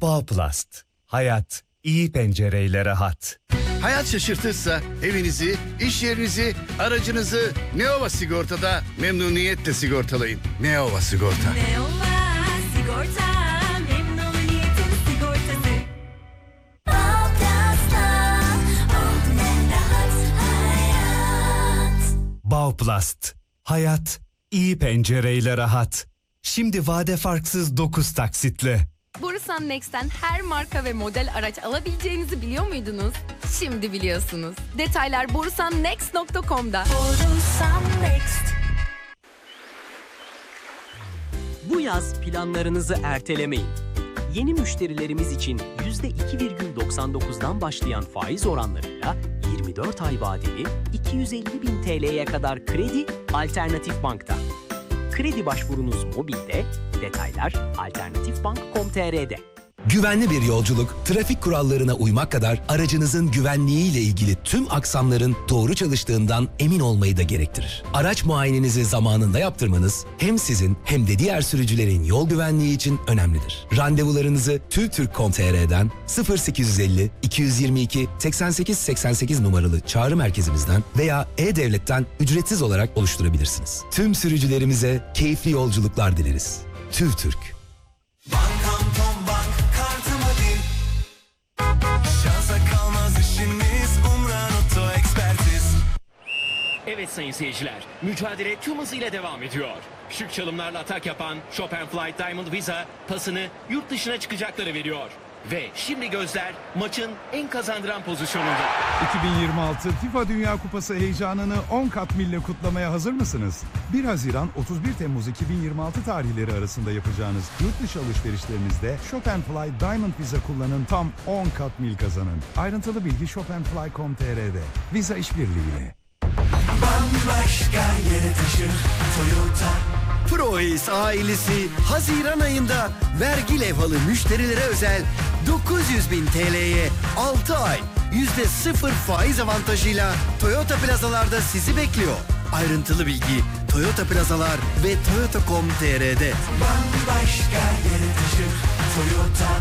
Bağplast. Hayat iyi pencereyle rahat. Hayat şaşırtırsa evinizi, iş yerinizi, aracınızı Neova Sigorta'da memnuniyetle sigortalayın. Neova Sigorta. Neova Sigorta, memnuniyetin sigortası. Bağplast. Hayat iyi pencereyle rahat. Şimdi vade farksız 9 taksitle. Borusan Next'ten her marka ve model araç alabileceğinizi biliyor muydunuz? Şimdi biliyorsunuz. Detaylar borusannext.com'da. Borusan Next. Bu yaz planlarınızı ertelemeyin. Yeni müşterilerimiz için %2,99'dan başlayan faiz oranlarıyla 24 ay vadeli 250.000 TL'ye kadar kredi Alternatif Bank'ta. Kredi başvurunuz mobilde, detaylar alternatifbank.com.tr'de. Güvenli bir yolculuk, trafik kurallarına uymak kadar aracınızın güvenliğiyle ilgili tüm aksamların doğru çalıştığından emin olmayı da gerektirir. Araç muayenenizi zamanında yaptırmanız hem sizin hem de diğer sürücülerin yol güvenliği için önemlidir. Randevularınızı TÜVTÜRK.com.tr'den 0850 222 88 88 numaralı çağrı merkezimizden veya E-Devlet'ten ücretsiz olarak oluşturabilirsiniz. Tüm sürücülerimize keyifli yolculuklar dileriz. TÜVTÜRK. Evet sayın seyirciler, mücadele tüm hızıyla devam ediyor. Şık çalımlarla atak yapan Chopin Flight Diamond Visa pasını yurt dışına çıkacakları veriyor. Ve şimdi gözler maçın en kazandıran pozisyonunda. 2026 FIFA Dünya Kupası heyecanını 10 kat mille kutlamaya hazır mısınız? 1 Haziran 31 Temmuz 2026 tarihleri arasında yapacağınız yurt dışı alışverişlerinizde Chopin Fly Diamond Visa kullanın, tam 10 kat mil kazanın. Ayrıntılı bilgi chopinfly.com.tr'de. Visa işbirliğiyle. Bambaşka yere taşır Toyota. ProAce ailesi Haziran ayında vergi levhalı müşterilere özel 900.000 TL'ye 6 ay %0 faiz avantajıyla Toyota Plazalar'da sizi bekliyor. Ayrıntılı bilgi Toyota Plazalar ve Toyota.com.tr'de. Bambaşka yere taşır Toyota.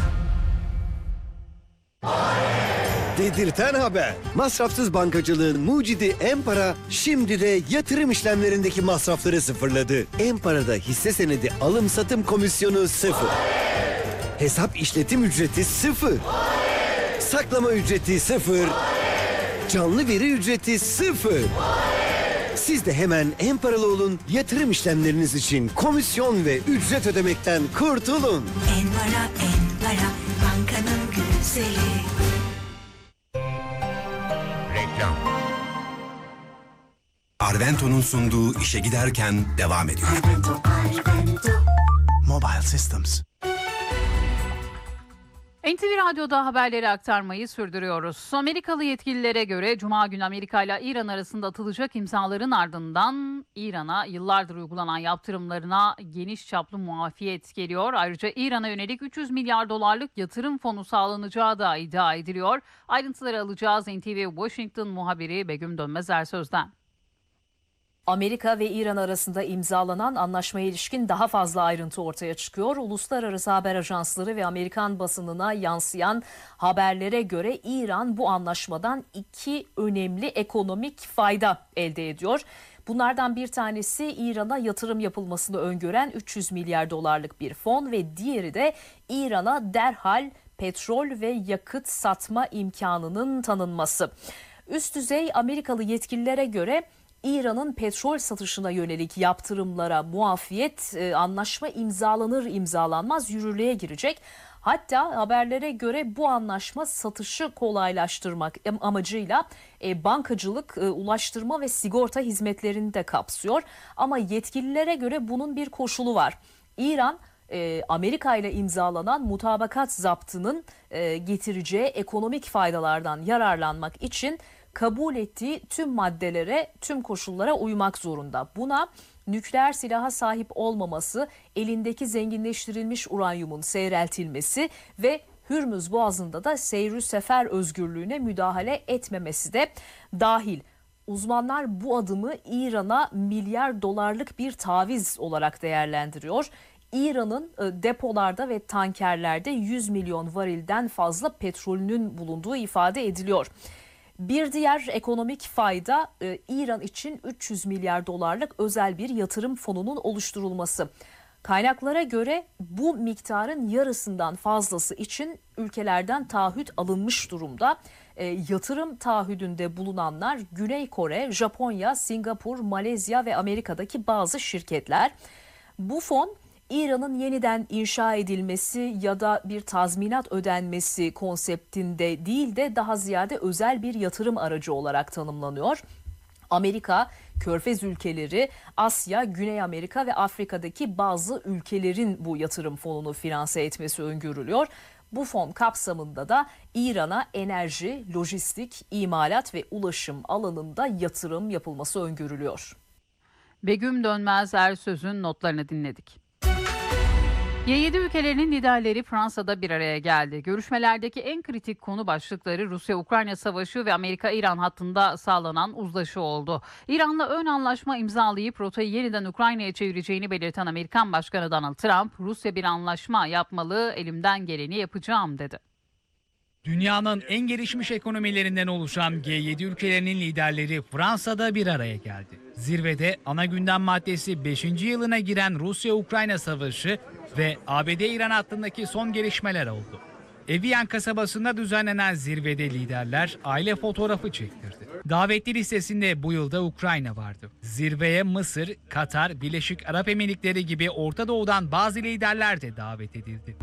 Dedirten haber. Masrafsız bankacılığın mucidi Empara şimdi de yatırım işlemlerindeki masrafları sıfırladı. Empara'da hisse senedi alım satım komisyonu 0. Hesap işletim ücreti 0. Saklama ücreti 0. Canlı veri ücreti 0. Siz de hemen Emparalı olun, yatırım işlemleriniz için komisyon ve ücret ödemekten kurtulun. Empara, bankanın güzeli. Reklam. Arvento'nun sunduğu işe giderken devam ediyor. Mobile Systems. NTV Radyo'da haberleri aktarmayı sürdürüyoruz. Amerikalı yetkililere göre Cuma günü Amerika ile İran arasında atılacak imzaların ardından İran'a yıllardır uygulanan yaptırımlarına geniş çaplı muafiyet geliyor. Ayrıca İran'a yönelik 300 milyar dolarlık yatırım fonu sağlanacağı da iddia ediliyor. Ayrıntıları alacağız NTV Washington muhabiri Begüm Dönmez Ersöz'den. Amerika ve İran arasında imzalanan anlaşmaya ilişkin daha fazla ayrıntı ortaya çıkıyor. Uluslararası haber ajansları ve Amerikan basınına yansıyan haberlere göre İran bu anlaşmadan 2 önemli ekonomik fayda elde ediyor. Bunlardan bir tanesi İran'a yatırım yapılmasını öngören 300 milyar dolarlık bir fon ve diğeri de İran'a derhal petrol ve yakıt satma imkanının tanınması. Üst düzey Amerikalı yetkililere göre İran'ın petrol satışına yönelik yaptırımlara muafiyet anlaşma imzalanır imzalanmaz yürürlüğe girecek. Hatta haberlere göre bu anlaşma satışı kolaylaştırmak amacıyla bankacılık, ulaştırma ve sigorta hizmetlerini de kapsıyor. Ama yetkililere göre bunun bir koşulu var. İran, Amerika ile imzalanan mutabakat zaptının getireceği ekonomik faydalardan yararlanmak için kabul ettiği tüm maddelere, tüm koşullara uymak zorunda. Buna nükleer silaha sahip olmaması, elindeki zenginleştirilmiş uranyumun seyreltilmesi ve Hürmüz Boğazı'nda da seyri sefer özgürlüğüne müdahale etmemesi de dahil. Uzmanlar bu adımı İran'a milyar dolarlık bir taviz olarak değerlendiriyor. İran'ın depolarda ve tankerlerde 100 milyon varilden fazla petrolünün bulunduğu ifade ediliyor. Bir diğer ekonomik fayda İran için 300 milyar dolarlık özel bir yatırım fonunun oluşturulması. Kaynaklara göre bu miktarın yarısından fazlası için ülkelerden taahhüt alınmış durumda. Yatırım taahhüdünde bulunanlar Güney Kore, Japonya, Singapur, Malezya ve Amerika'daki bazı şirketler. Bu fon İran'ın yeniden inşa edilmesi ya da bir tazminat ödenmesi konseptinde değil de daha ziyade özel bir yatırım aracı olarak tanımlanıyor. Amerika, Körfez ülkeleri, Asya, Güney Amerika ve Afrika'daki bazı ülkelerin bu yatırım fonunu finanse etmesi öngörülüyor. Bu fon kapsamında da İran'a enerji, lojistik, imalat ve ulaşım alanında yatırım yapılması öngörülüyor. Begüm Dönmez Ersöz'ün notlarını dinledik. G7 ülkelerinin liderleri Fransa'da bir araya geldi. Görüşmelerdeki en kritik konu başlıkları Rusya-Ukrayna savaşı ve Amerika-İran hattında sağlanan uzlaşı oldu. İran'la ön anlaşma imzalayıp rotayı yeniden Ukrayna'ya çevireceğini belirten Amerikan Başkanı Donald Trump, Rusya bir anlaşma yapmalı, elimden geleni yapacağım dedi. Dünyanın en gelişmiş ekonomilerinden oluşan G7 ülkelerinin liderleri Fransa'da bir araya geldi. Zirvede ana gündem maddesi 5. yılına giren Rusya-Ukrayna savaşı ve ABD-İran hattındaki son gelişmeler oldu. Evian kasabasında düzenlenen zirvede liderler aile fotoğrafı çektirdi. Davetli listesinde bu yılda Ukrayna vardı. Zirveye Mısır, Katar, Birleşik Arap Emirlikleri gibi Orta Doğu'dan bazı liderler de davet edildi.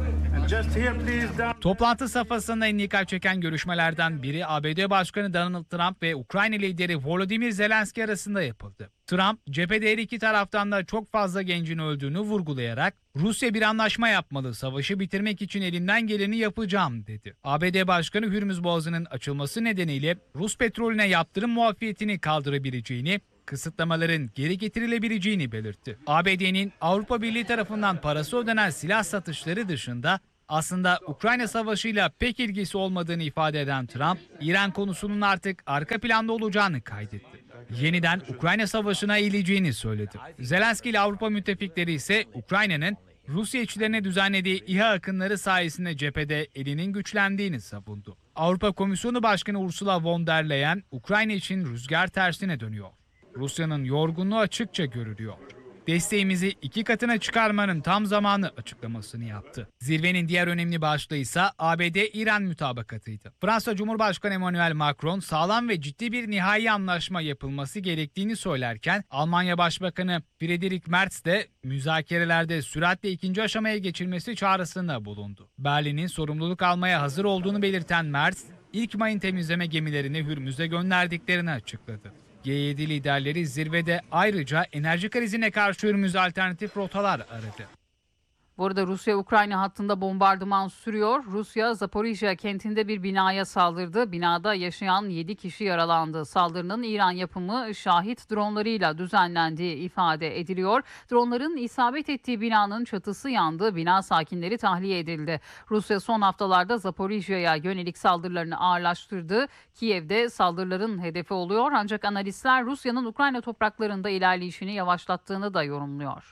Toplantı safhasında en dikkat çeken görüşmelerden biri ABD Başkanı Donald Trump ve Ukrayna lideri Volodymyr Zelenski arasında yapıldı. Trump, cephede her iki taraftan da çok fazla gencin öldüğünü vurgulayarak Rusya bir anlaşma yapmalı, savaşı bitirmek için elimden geleni yapacağım dedi. ABD Başkanı Hürmüz Boğazı'nın açılması nedeniyle Rus petrolüne yaptırım muafiyetini kaldırabileceğini, kısıtlamaların geri getirilebileceğini belirtti. ABD'nin Avrupa Birliği tarafından parası ödenen silah satışları dışında aslında Ukrayna savaşıyla pek ilgisi olmadığını ifade eden Trump, İran konusunun artık arka planda olacağını kaydetti. Yeniden Ukrayna savaşına eğileceğini söyledi. Zelenski ile Avrupa müttefikleri ise Ukrayna'nın Rusya içlerine düzenlediği İHA akınları sayesinde cephede elinin güçlendiğini savundu. Avrupa Komisyonu Başkanı Ursula von der Leyen, Ukrayna için rüzgar tersine dönüyor. Rusya'nın yorgunluğu açıkça görülüyor. Desteğimizi 2 katına çıkarmanın tam zamanı açıklamasını yaptı. Zirvenin diğer önemli başlığı ise ABD-İran mütabakatıydı. Fransa Cumhurbaşkanı Emmanuel Macron sağlam ve ciddi bir nihai anlaşma yapılması gerektiğini söylerken Almanya Başbakanı Friedrich Merz de müzakerelerde süratle ikinci aşamaya geçilmesi çağrısında bulundu. Berlin'in sorumluluk almaya hazır olduğunu belirten Merz, ilk mayın temizleme gemilerini Hürmüz'e gönderdiklerini açıkladı. G7 liderleri zirvede ayrıca enerji krizine karşı Hürmüz alternatif rotalar aradı. Bu arada Rusya-Ukrayna hattında bombardıman sürüyor. Rusya, Zaporijya kentinde bir binaya saldırdı. Binada yaşayan 7 kişi yaralandı. Saldırının İran yapımı şahit dronlarıyla düzenlendiği ifade ediliyor. Dronların isabet ettiği binanın çatısı yandı. Bina sakinleri tahliye edildi. Rusya son haftalarda Zaporijya'ya yönelik saldırılarını ağırlaştırdı. Kiev'de saldırıların hedefi oluyor. Ancak analistler Rusya'nın Ukrayna topraklarında ilerleyişini yavaşlattığını da yorumluyor.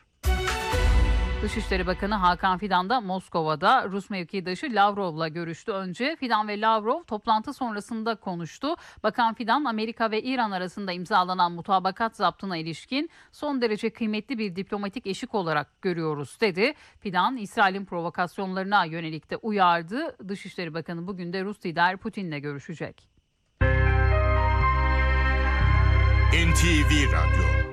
Dışişleri Bakanı Hakan Fidan da Moskova'da Rus mevkidaşı Lavrov'la görüştü. Önce Fidan ve Lavrov toplantı sonrasında konuştu. Bakan Fidan, Amerika ve İran arasında imzalanan mutabakat zaptına ilişkin son derece kıymetli bir diplomatik eşik olarak görüyoruz dedi. Fidan, İsrail'in provokasyonlarına yönelik de uyardı. Dışişleri Bakanı bugün de Rus lider Putin'le görüşecek. NTV Radyo.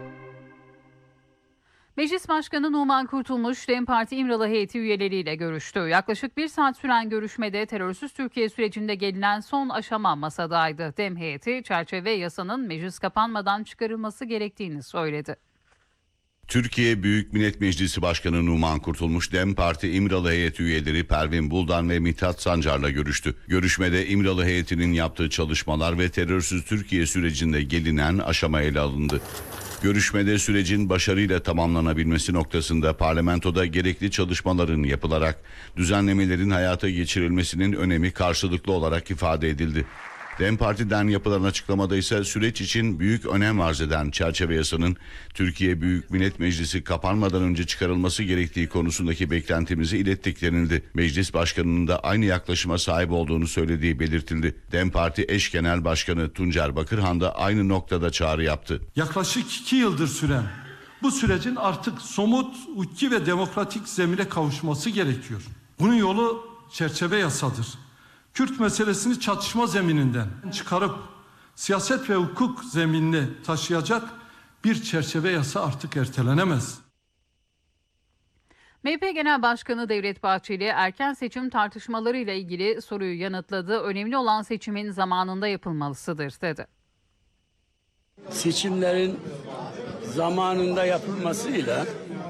Meclis Başkanı Numan Kurtulmuş, DEM Parti İmralı heyeti üyeleriyle görüştü. Yaklaşık 1 saat süren görüşmede terörsüz Türkiye sürecinde gelinen son aşama masadaydı. DEM heyeti çerçeve yasanın meclis kapanmadan çıkarılması gerektiğini söyledi. Türkiye Büyük Millet Meclisi Başkanı Numan Kurtulmuş, DEM Parti İmralı heyeti üyeleri Pervin Buldan ve Mithat Sancar'la görüştü. Görüşmede İmralı heyetinin yaptığı çalışmalar ve terörsüz Türkiye sürecinde gelinen aşama ele alındı. Görüşmede sürecin başarıyla tamamlanabilmesi noktasında parlamentoda gerekli çalışmaların yapılarak düzenlemelerin hayata geçirilmesinin önemi karşılıklı olarak ifade edildi. DEM Parti'den yapılan açıklamada ise süreç için büyük önem arz eden çerçeve yasanın Türkiye Büyük Millet Meclisi kapanmadan önce çıkarılması gerektiği konusundaki beklentimizi ilettik denildi. Meclis Başkanı'nın da aynı yaklaşıma sahip olduğunu söylediği belirtildi. DEM Parti eş genel başkanı Tuncer Bakırhan da aynı noktada çağrı yaptı. Yaklaşık 2 yıldır süren bu sürecin artık somut, hukuki ve demokratik zemine kavuşması gerekiyor. Bunun yolu çerçeve yasadır. Kürt meselesini çatışma zemininden çıkarıp siyaset ve hukuk zeminine taşıyacak bir çerçeve yasa artık ertelenemez. MHP Genel Başkanı Devlet Bahçeli erken seçim tartışmalarıyla ilgili soruyu yanıtladı. Önemli olan seçimin zamanında yapılmalısıdır dedi. Seçimlerin zamanında yapılmasıyla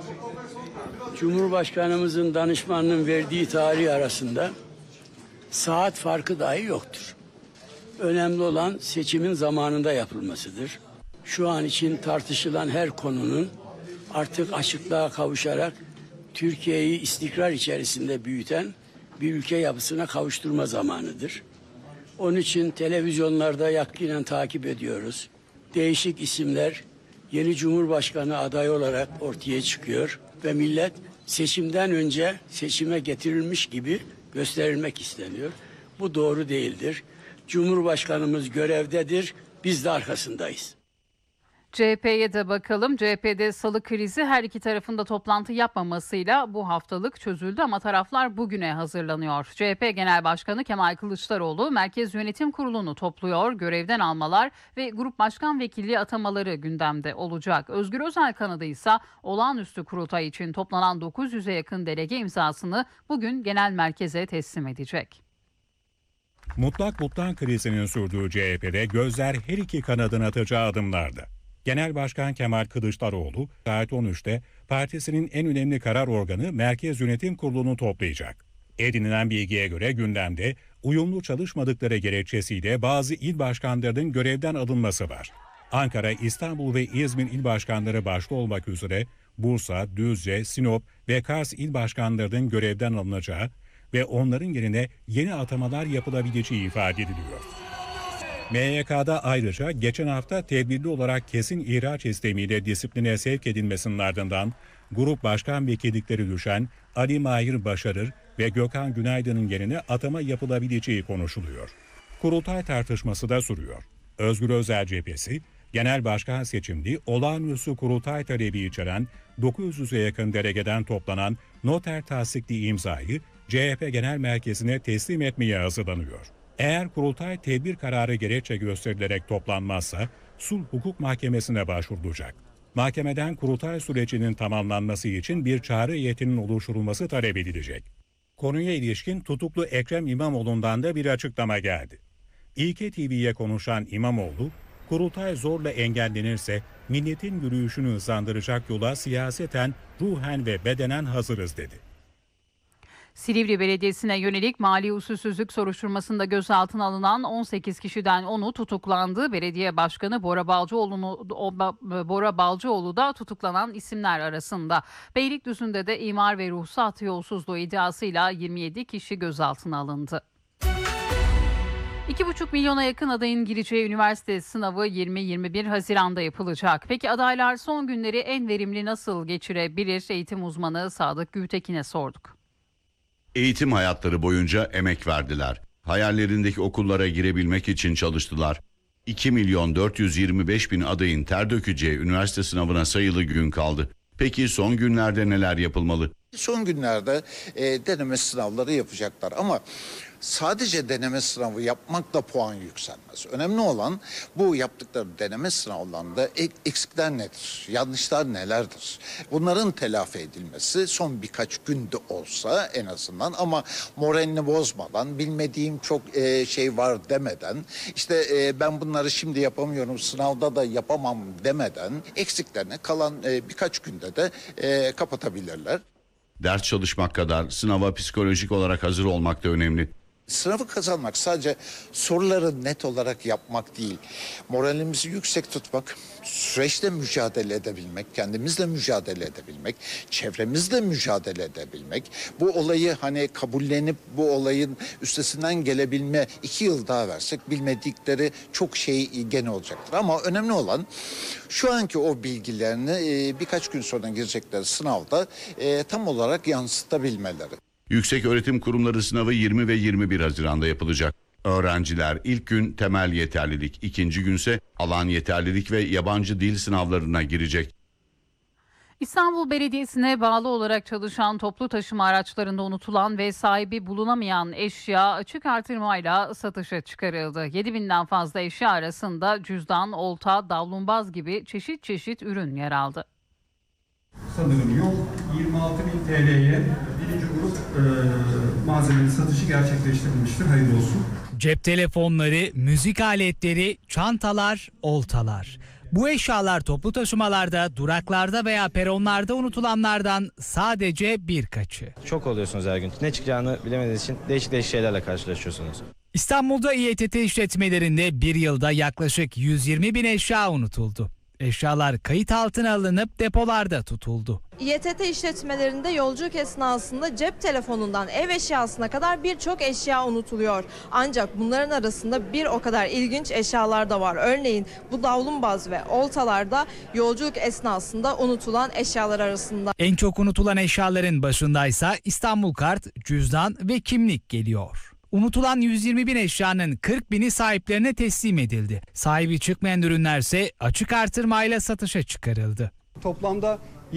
Cumhurbaşkanımızın danışmanının verdiği tarih arasında saat farkı dahi yoktur. Önemli olan seçimin zamanında yapılmasıdır. Şu an için tartışılan her konunun artık açıklığa kavuşarak Türkiye'yi istikrar içerisinde büyüten bir ülke yapısına kavuşturma zamanıdır. Onun için televizyonlarda yakinen takip ediyoruz. Değişik isimler yeni Cumhurbaşkanı adayı olarak ortaya çıkıyor ve millet seçimden önce seçime getirilmiş gibi gösterilmek isteniyor. Bu doğru değildir. Cumhurbaşkanımız görevdedir, biz de arkasındayız. CHP'ye de bakalım. CHP'de salı krizi her iki tarafında toplantı yapmamasıyla bu haftalık çözüldü ama taraflar bugüne hazırlanıyor. CHP Genel Başkanı Kemal Kılıçdaroğlu Merkez Yönetim Kurulu'nu topluyor. Görevden almalar ve grup başkan vekilliği atamaları gündemde olacak. Özgür Özel kanadı ise olağanüstü kurultay için toplanan 900'e yakın delege imzasını bugün genel merkeze teslim edecek. Mutlak butlan krizinin sürdüğü CHP'de gözler her iki kanadın atacağı adımlarda. Genel Başkan Kemal Kılıçdaroğlu saat 13'te partisinin en önemli karar organı Merkez Yönetim Kurulu'nu toplayacak. Edinilen bilgiye göre gündemde uyumlu çalışmadıkları gerekçesiyle bazı il başkanlarının görevden alınması var. Ankara, İstanbul ve İzmir il başkanları başta olmak üzere Bursa, Düzce, Sinop ve Kars il başkanlarının görevden alınacağı ve onların yerine yeni atamalar yapılabileceği ifade ediliyor. MYK'da ayrıca geçen hafta tedbirli olarak kesin ihraç istemiyle disipline sevk edilmesinin ardından grup başkan vekillikleri düşen Ali Mahir Başarır ve Gökhan Günaydın'ın yerine atama yapılabileceği konuşuluyor. Kurultay tartışması da sürüyor. Özgür Özel cephesi, genel başkan seçimli olağanüstü kurultay talebi içeren 900'e yakın delegeden toplanan noter tasdikli imzayı CHP Genel Merkezi'ne teslim etmeye hazırlanıyor. Eğer kurultay tedbir kararı gerekçe gösterilerek toplanmazsa Sulh Hukuk Mahkemesi'ne başvurulacak. Mahkemeden kurultay sürecinin tamamlanması için bir çağrı heyetinin oluşturulması talep edilecek. Konuya ilişkin tutuklu Ekrem İmamoğlu'ndan da bir açıklama geldi. İlke TV'ye konuşan İmamoğlu, kurultay zorla engellenirse milletin yürüyüşünü hızlandıracak yola siyaseten, ruhen ve bedenen hazırız dedi. Silivri Belediyesi'ne yönelik mali usulsüzlük soruşturmasında gözaltına alınan 18 kişiden 10'u tutuklandı. Belediye Başkanı Bora Balcıoğlu da tutuklanan isimler arasında. Beylikdüzü'nde de imar ve ruhsat yolsuzluğu iddiasıyla 27 kişi gözaltına alındı. 2,5 milyona yakın adayın gireceği üniversite sınavı 20-21 Haziran'da yapılacak. Peki adaylar son günleri en verimli nasıl geçirebilir? Eğitim uzmanı Sadık Gültekin'e sorduk. Eğitim hayatları boyunca emek verdiler. Hayallerindeki okullara girebilmek için çalıştılar. 2.425.000 adayın ter dökeceği üniversite sınavına sayılı gün kaldı. Peki son günlerde neler yapılmalı? Son günlerde deneme sınavları yapacaklar ama sadece deneme sınavı yapmakla puan yükselmez. Önemli olan bu yaptıkları deneme sınavlarında eksikler nedir, yanlışlar nelerdir? Bunların telafi edilmesi son birkaç günde olsa en azından ama moralini bozmadan, bilmediğim çok şey var demeden, işte ben bunları şimdi yapamıyorum, sınavda da yapamam demeden eksiklerini kalan birkaç günde de kapatabilirler. Ders çalışmak kadar sınava psikolojik olarak hazır olmak da önemli. Sınavı kazanmak sadece soruları net olarak yapmak değil. Moralimizi yüksek tutmak, süreçte mücadele edebilmek, kendimizle mücadele edebilmek, çevremizle mücadele edebilmek. Bu olayı hani kabullenip bu olayın üstesinden gelebilme 2 yıl daha versek bilmedikleri çok şey gene olacaktır. Ama önemli olan şu anki o bilgilerini birkaç gün sonra girecekleri sınavda tam olarak yansıtabilmeleri. Yükseköğretim Kurumları sınavı 20 ve 21 Haziran'da yapılacak. Öğrenciler ilk gün temel yeterlilik, ikinci günse alan yeterlilik ve yabancı dil sınavlarına girecek. İstanbul Belediyesi'ne bağlı olarak çalışan toplu taşıma araçlarında unutulan ve sahibi bulunamayan eşya açık artırmayla satışa çıkarıldı. 7.000'den fazla eşya arasında cüzdan, olta, davlumbaz gibi çeşit çeşit ürün yer aldı. Sanırım yok. 26.000 TL'ye birinci grup malzemenin satışı gerçekleştirilmiştir. Hayırlı olsun. Cep telefonları, müzik aletleri, çantalar, oltalar. Bu eşyalar toplu taşımalarda, duraklarda veya peronlarda unutulanlardan sadece birkaçı. Çok oluyorsunuz her gün. Ne çıkacağını bilemediğiniz için değişik şeylerle karşılaşıyorsunuz. İstanbul'da İETT işletmelerinde bir yılda yaklaşık 120.000 eşya unutuldu. Eşyalar kayıt altına alınıp depolarda tutuldu. İETT işletmelerinde yolculuk esnasında cep telefonundan ev eşyasına kadar birçok eşya unutuluyor. Ancak bunların arasında bir o kadar ilginç eşyalar da var. Örneğin bu davlumbaz ve oltalarda yolculuk esnasında unutulan eşyalar arasında. En çok unutulan eşyaların başındaysa İstanbul Kart, cüzdan ve kimlik geliyor. Unutulan 120.000 eşyanın 40.000'i sahiplerine teslim edildi. Sahibi çıkmayan ürünlerse açık artırmayla satışa çıkarıldı. Toplamda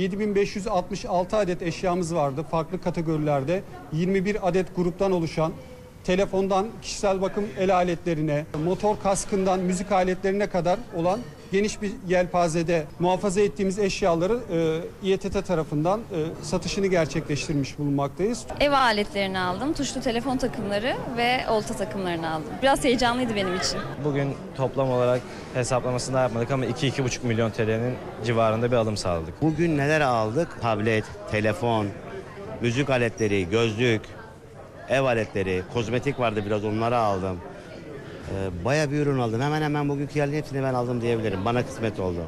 7.566 adet eşyamız vardı farklı kategorilerde. 21 adet gruptan oluşan, telefondan kişisel bakım el aletlerine, motor kaskından müzik aletlerine kadar olan geniş bir yelpazede muhafaza ettiğimiz eşyaları İETT tarafından satışını gerçekleştirmiş bulunmaktayız. Ev aletlerini aldım, tuşlu telefon takımları ve olta takımlarını aldım. Biraz heyecanlıydı benim için. Bugün toplam olarak hesaplamasını yapmadık ama 2-2,5 milyon TL'nin civarında bir alım sağladık. Bugün neler aldık? Tablet, telefon, müzik aletleri, gözlük, ev aletleri, kozmetik vardı biraz onları aldım. Bayağı bir ürün aldım. Hemen hemen bugünkü yerlerin hepsini ben aldım diyebilirim. Bana kısmet oldu.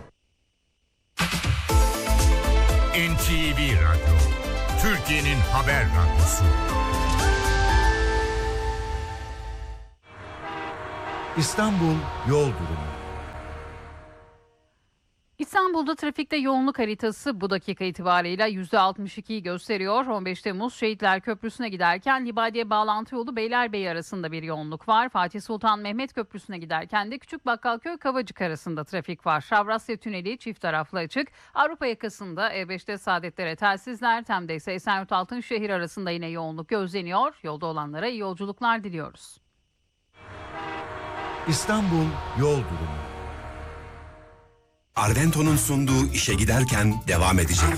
NTV Radyo, Türkiye'nin haber radyosu. İstanbul yol durumu. İstanbul'da trafikte yoğunluk haritası bu dakika itibarıyla %62'yi gösteriyor. 15 Temmuz Şehitler Köprüsü'ne giderken Libadiye bağlantı yolu Beylerbeyi arasında bir yoğunluk var. Fatih Sultan Mehmet Köprüsü'ne giderken de Küçükbakkalköy Kavacık arasında trafik var. Avrasya Tüneli çift taraflı açık. Avrupa yakasında E5'te Saadetlere telsizler, Tem'de ise Esenyurt Altınşehir arasında yine yoğunluk gözleniyor. Yolda olanlara iyi yolculuklar diliyoruz. İstanbul yol durumu. Arvento'nun sunduğu işe giderken devam edecek.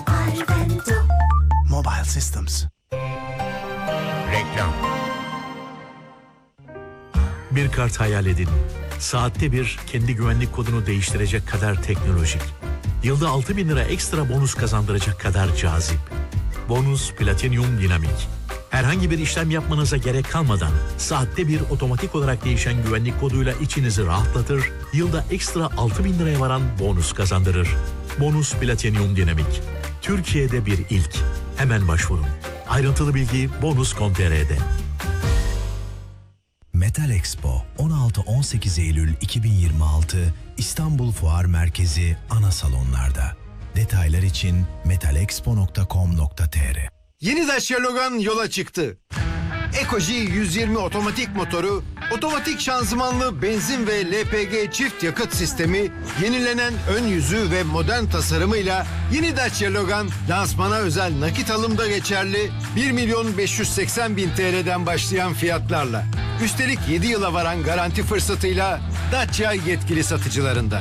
Mobile Systems. Reklam. Bir kart hayal edin. Saatte bir kendi güvenlik kodunu değiştirecek kadar teknolojik. Yılda 6.000 lira ekstra bonus kazandıracak kadar cazip. Bonus Platinum Dinamik. Herhangi bir işlem yapmanıza gerek kalmadan saatte bir otomatik olarak değişen güvenlik koduyla içinizi rahatlatır, yılda ekstra 6.000 liraya varan bonus kazandırır. Bonus Platinum Dinamik. Türkiye'de bir ilk. Hemen başvurun. Ayrıntılı bilgi bonus.com.tr'de. Metal Expo 16-18 Eylül 2026 İstanbul Fuar Merkezi ana salonlarda. Detaylar için metalexpo.com.tr. Yeni Dacia Logan yola çıktı. Ecoji 120 otomatik motoru, otomatik şanzımanlı benzin ve LPG çift yakıt sistemi, yenilenen ön yüzü ve modern tasarımıyla yeni Dacia Logan lansmana özel nakit alımda geçerli 1.580.000 TL'den başlayan fiyatlarla. Üstelik 7 yıla varan garanti fırsatıyla Dacia yetkili satıcılarında.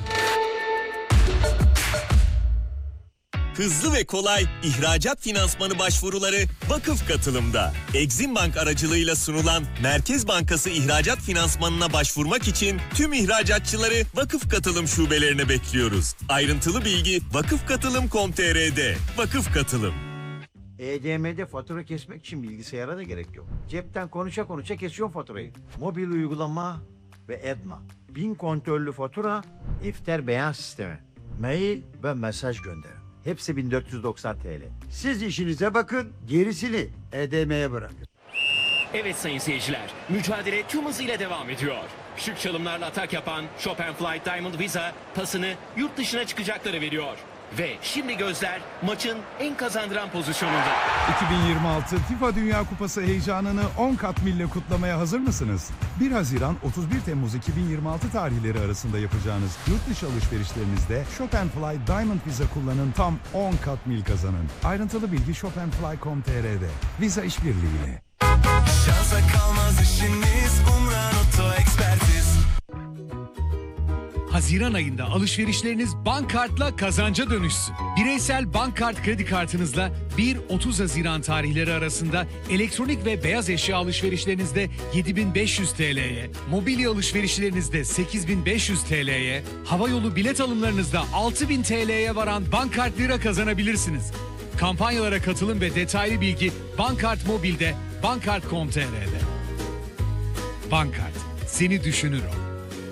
Hızlı ve kolay ihracat finansmanı başvuruları Vakıf Katılım'da. Exim Bank aracılığıyla sunulan Merkez Bankası ihracat finansmanına başvurmak için tüm ihracatçıları Vakıf Katılım şubelerine bekliyoruz. Ayrıntılı bilgi vakıfkatılım.com.tr'de. Vakıf Katılım. EDM'de fatura kesmek için bilgisayara da gerek yok. Cepten konuşa konuşa kesiyorsun faturayı. Mobil uygulama ve EDMA. 1000 kontrollü fatura, iftar beyan sistemi. Mail ve mesaj gönder. Hepsi 1490 TL. Siz işinize bakın, gerisini EDM'ye bırakın. Evet sayın seyirciler, mücadele tüm hızıyla devam ediyor. Şık çalımlarla atak yapan Chopin Flight Diamond Visa pasını yurt dışına çıkacaklara veriyor. Ve şimdi gözler maçın en kazandıran pozisyonunda. 2026 FIFA Dünya Kupası heyecanını 10 kat mille kutlamaya hazır mısınız? 1 Haziran 31 Temmuz 2026 tarihleri arasında yapacağınız yurt dışı alışverişlerinizde Chopin Fly Diamond Visa kullanın, tam 10 kat mil kazanın. Ayrıntılı bilgi chopinfly.com.tr'de. Visa işbirliğiyle. Şansa kalmaz işiniz, Umran Oto Ekspertiz. Haziran ayında alışverişleriniz Bankkart'la kazanca dönüşsün. Bireysel Bankkart kredi kartınızla 1-30 Haziran tarihleri arasında elektronik ve beyaz eşya alışverişlerinizde 7.500 TL'ye, mobilya alışverişlerinizde 8.500 TL'ye, havayolu bilet alımlarınızda 6.000 TL'ye varan Bankkart lira kazanabilirsiniz. Kampanyalara katılım ve detaylı bilgi Bankkart Mobil'de, bankkart.com.tr'de. Bankkart, seni düşünür o.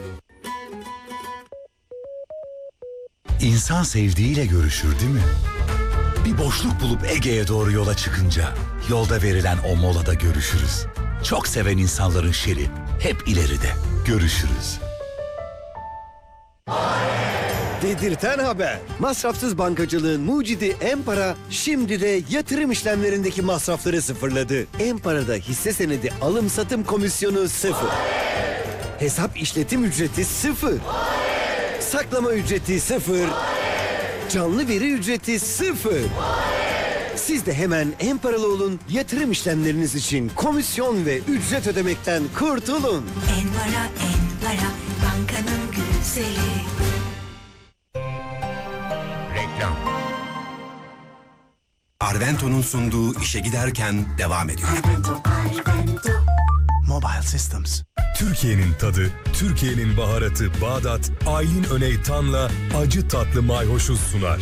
İnsan sevdiğiyle görüşür değil mi? Bir boşluk bulup Ege'ye doğru yola çıkınca yolda verilen o molada görüşürüz. Çok seven insanların şeri hep ileride. Görüşürüz. Dedirten haber. Masrafsız bankacılığın mucidi Empara şimdi de yatırım işlemlerindeki masrafları sıfırladı. Empara'da hisse senedi alım satım komisyonu 0. Hesap işletim ücreti 0. Saklama ücreti 0. Canlı veri ücreti 0. Siz de hemen Emparalı olun, yatırım işlemleriniz için komisyon ve ücret ödemekten kurtulun. Enpara, Enpara, bankanın güzeli. Reklam. Arvento'nun sunduğu işe giderken devam ediyor. Mobile Systems. Türkiye'nin tadı, Türkiye'nin baharatı Bağdat, Aylin Öney Tan'la acı tatlı mayhoşu sunar.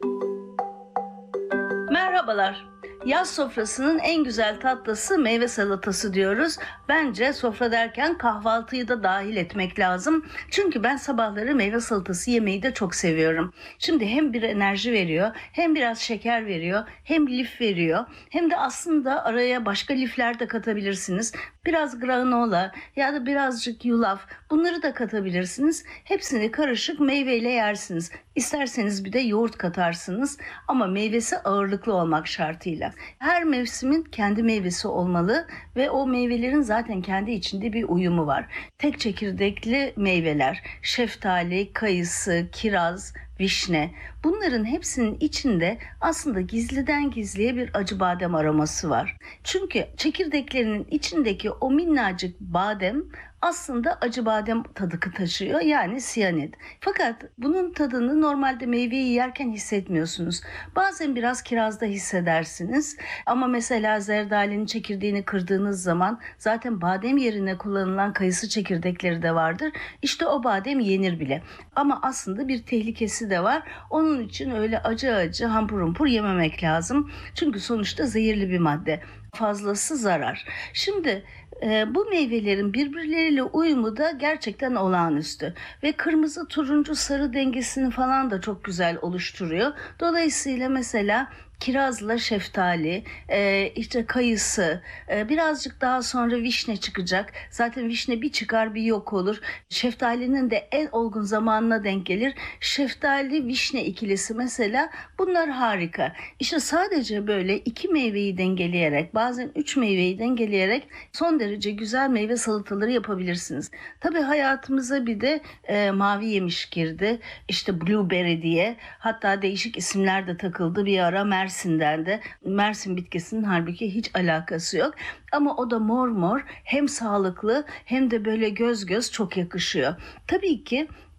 Merhabalar. Yaz sofrasının en güzel tatlısı meyve salatası diyoruz. Bence sofra derken kahvaltıyı da dahil etmek lazım. Çünkü ben sabahları meyve salatası yemeyi de çok seviyorum. Şimdi hem bir enerji veriyor, hem biraz şeker veriyor, hem lif veriyor. Hem de aslında araya başka lifler de katabilirsiniz. Biraz granola ya da birazcık yulaf, bunları da katabilirsiniz. Hepsini karışık meyveyle yersiniz. İsterseniz bir de yoğurt katarsınız ama meyvesi ağırlıklı olmak şartıyla. Her mevsimin kendi meyvesi olmalı ve o meyvelerin zaten kendi içinde bir uyumu var. Tek çekirdekli meyveler, şeftali, kayısı, kiraz, vişne, bunların hepsinin içinde aslında gizliden gizliye bir acı badem aroması var. Çünkü çekirdeklerinin içindeki o minnacık badem aslında acı badem tadı taşıyor, yani siyanid. Fakat bunun tadını normalde meyveyi yerken hissetmiyorsunuz. Bazen biraz kirazda hissedersiniz ama mesela zerdalinin çekirdeğini kırdığınız zaman zaten badem yerine kullanılan kayısı çekirdekleri de vardır. İşte o badem yenir bile. Ama aslında bir tehlikesi de var. Onun için öyle acı acı hampur humpur yememek lazım. Çünkü sonuçta zehirli bir madde. Fazlası zarar. Şimdi bu meyvelerin birbirleriyle uyumu da gerçekten olağanüstü ve kırmızı, turuncu, sarı dengesini falan da çok güzel oluşturuyor. Dolayısıyla mesela kirazla şeftali, işte kayısı, birazcık daha sonra vişne çıkacak. Zaten vişne bir çıkar bir yok olur. Şeftalinin de en olgun zamanına denk gelir. Şeftali vişne ikilisi mesela, bunlar harika. İşte sadece böyle 2 meyveyi dengeleyerek, bazen 3 meyveyi dengeleyerek son derece güzel meyve salataları yapabilirsiniz. Tabii hayatımıza bir de mavi yemiş girdi. İşte blueberry diye, hatta değişik isimler de takıldı bir ara. Mersin'den de. Mersin bitkisinin halbuki hiç alakası yok. Ama o da mor mor, hem sağlıklı hem de böyle göz göz çok yakışıyor. Tabii ki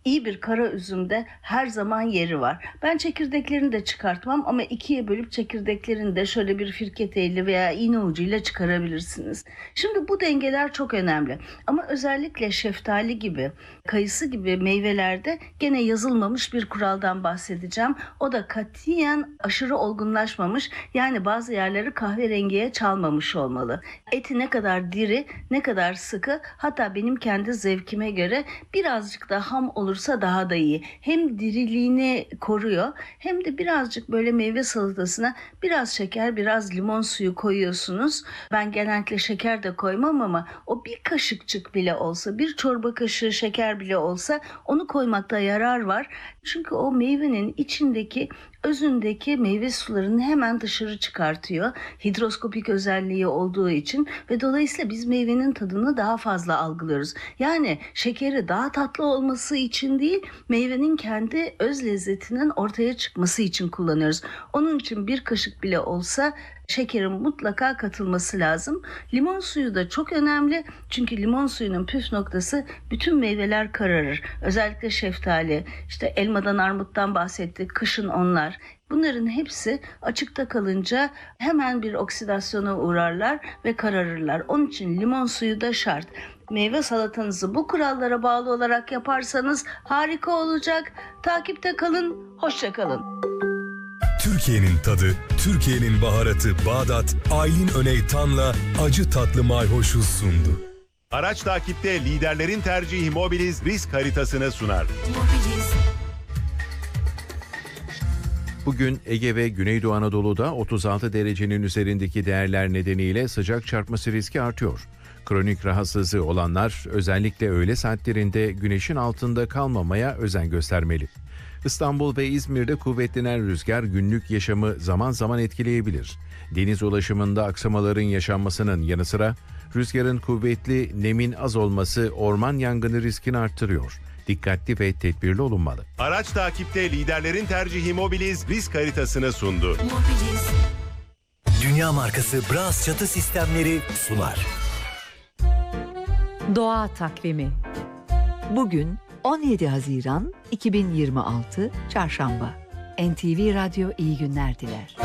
İyi bir kara üzümde her zaman yeri var. Ben çekirdeklerini de çıkartmam ama ikiye bölüp çekirdeklerini de şöyle bir firketeyle veya iğne ucuyla çıkarabilirsiniz. Şimdi bu dengeler çok önemli. Ama özellikle şeftali gibi, kayısı gibi meyvelerde gene yazılmamış bir kuraldan bahsedeceğim. O da katiyen aşırı olgunlaşmamış, yani bazı yerleri kahverengiye çalmamış olmalı. Eti ne kadar diri, ne kadar sıkı, hatta benim kendi zevkime göre birazcık da ham olursa daha da iyi. Hem diriliğini koruyor hem de birazcık böyle meyve salatasına biraz şeker, biraz limon suyu koyuyorsunuz. Ben genellikle şeker de koymam ama o bir kaşıkçık bile olsa, bir çorba kaşığı şeker bile olsa onu koymakta yarar var. Çünkü o meyvenin içindeki, özündeki meyve sularını hemen dışarı çıkartıyor. Hidroskopik özelliği olduğu için ve dolayısıyla biz meyvenin tadını daha fazla algılıyoruz. Yani şekeri daha tatlı olması için değil, meyvenin kendi öz lezzetinin ortaya çıkması için kullanıyoruz. Onun için bir kaşık bile olsa şekerin mutlaka katılması lazım. Limon suyu da çok önemli. Çünkü limon suyunun püf noktası bütün meyveler kararır. Özellikle şeftali, işte elmadan, armuttan bahsettik, kışın onlar. Bunların hepsi açıkta kalınca hemen bir oksidasyona uğrarlar ve kararırlar. Onun için limon suyu da şart. Meyve salatanızı bu kurallara bağlı olarak yaparsanız harika olacak. Takipte kalın, hoşça kalın. Türkiye'nin tadı, Türkiye'nin baharatı Bağdat, Aylin Öney Tan'la acı tatlı mayhoşu sundu. Araç takipte liderlerin tercihi Mobiliz risk haritasını sunar. Bugün Ege ve Güneydoğu Anadolu'da 36 derecenin üzerindeki değerler nedeniyle sıcak çarpması riski artıyor. Kronik rahatsızlığı olanlar özellikle öğle saatlerinde güneşin altında kalmamaya özen göstermeli. İstanbul ve İzmir'de kuvvetlenen rüzgar günlük yaşamı zaman zaman etkileyebilir. Deniz ulaşımında aksamaların yaşanmasının yanı sıra rüzgarın kuvvetli, nemin az olması orman yangını riskini arttırıyor. Dikkatli ve tedbirli olunmalı. Araç takipte liderlerin tercihi Mobiliz risk haritasını sundu. Dünya markası Bras çatı sistemleri sunar. Doğa takvimi. Bugün 17 Haziran 2026 Çarşamba. NTV Radyo iyi günler diler.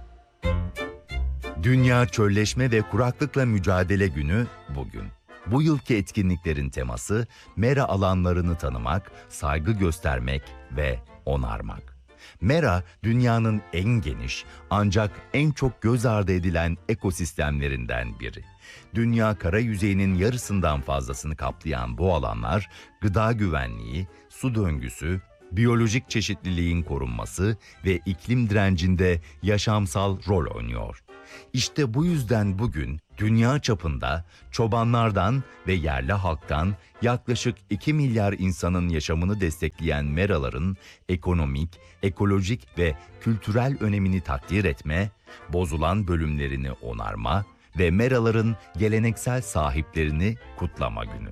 Dünya Çölleşme ve Kuraklıkla Mücadele Günü bugün. Bu yılki etkinliklerin teması mera alanlarını tanımak, saygı göstermek ve onarmak. Mera, dünyanın en geniş ancak en çok göz ardı edilen ekosistemlerinden biri. Dünya kara yüzeyinin yarısından fazlasını kaplayan bu alanlar, gıda güvenliği, su döngüsü, biyolojik çeşitliliğin korunması ve iklim direncinde yaşamsal rol oynuyor. İşte bu yüzden bugün dünya çapında çobanlardan ve yerli halktan yaklaşık 2 milyar insanın yaşamını destekleyen meraların ekonomik, ekolojik ve kültürel önemini takdir etme, bozulan bölümlerini onarma ve meraların geleneksel sahiplerini kutlama günü.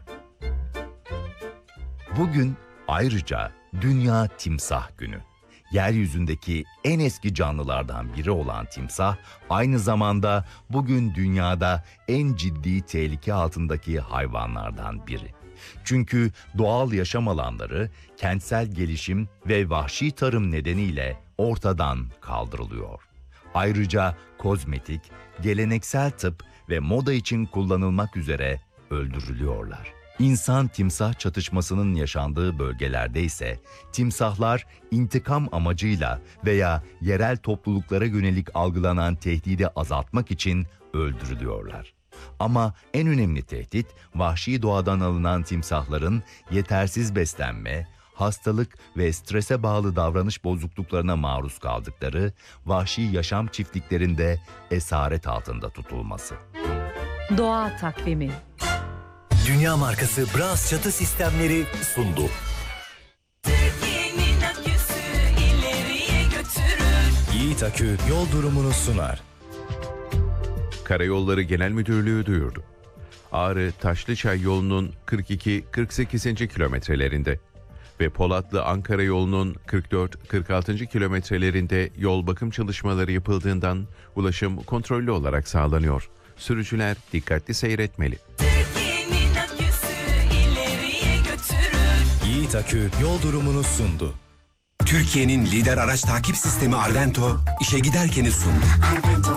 Bugün ayrıca Dünya Timsah Günü. Yeryüzündeki en eski canlılardan biri olan timsah, aynı zamanda bugün dünyada en ciddi tehlike altındaki hayvanlardan biri. Çünkü doğal yaşam alanları, kentsel gelişim ve vahşi tarım nedeniyle ortadan kaldırılıyor. Ayrıca kozmetik, geleneksel tıp ve moda için kullanılmak üzere öldürülüyorlar. İnsan-timsah çatışmasının yaşandığı bölgelerde ise timsahlar intikam amacıyla veya yerel topluluklara yönelik algılanan tehdidi azaltmak için öldürülüyorlar. Ama en önemli tehdit vahşi doğadan alınan timsahların yetersiz beslenme, hastalık ve strese bağlı davranış bozukluklarına maruz kaldıkları vahşi yaşam çiftliklerinde esaret altında tutulması. Doğa takvimi. Dünya markası Bras çatı sistemleri sundu. Türkiye'nin aküsü ileriye götürür. Yiğit Akü yol durumunu sunar. Karayolları Genel Müdürlüğü duyurdu. Ağrı Taşlıçay yolunun 42-48. kilometrelerinde ve Polatlı Ankara yolunun 44-46. kilometrelerinde yol bakım çalışmaları yapıldığından ulaşım kontrollü olarak sağlanıyor. Sürücüler dikkatli seyretmeli. Türkiye'nin aküsü ileriye götürür. Yiğit Hibrit akü yol durumunu sundu. Türkiye'nin lider araç takip sistemi Arvento işe giderkeni sundu.